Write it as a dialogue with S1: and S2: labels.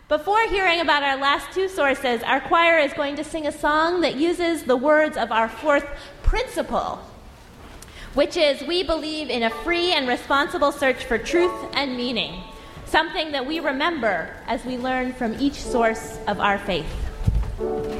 S1: Before hearing about our last two sources, our choir is going to sing a song that uses the words of our fourth principle, which is, we believe in a free and responsible search for truth and meaning, something that we remember as we learn from each source of our faith.